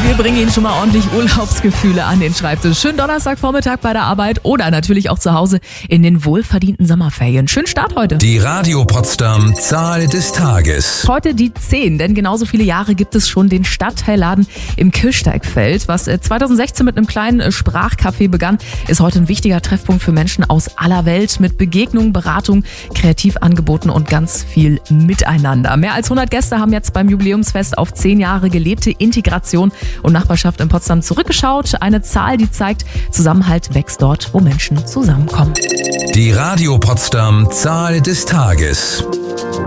Wir bringen Ihnen schon mal ordentlich Urlaubsgefühle an den Schreibtisch. Schönen Donnerstagvormittag bei der Arbeit oder natürlich auch zu Hause in den wohlverdienten Sommerferien. Schönen Start heute. Die Radio Potsdam Zahl des Tages. Heute die 10, denn genauso viele Jahre gibt es schon den Stadtteilladen im Kirchsteigfeld. Was 2016 mit einem kleinen Sprachcafé begann, ist heute ein wichtiger Treffpunkt für Menschen aus aller Welt mit Begegnungen, Beratung, Kreativangeboten und ganz viel Miteinander. Mehr als 100 Gäste haben jetzt beim Jubiläumsfest auf 10 Jahre gelebte Integration und Nachbarschaft in Potsdam zurückgeschaut. Eine Zahl, die zeigt, Zusammenhalt wächst dort, wo Menschen zusammenkommen. Die Radio Potsdam Zahl des Tages.